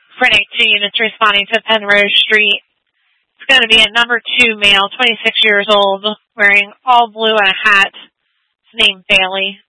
Frenetic 2 units responding to Penrose Street. It's going to be a number 2 male, 26 years old, wearing all blue and a hat. His name Bailey.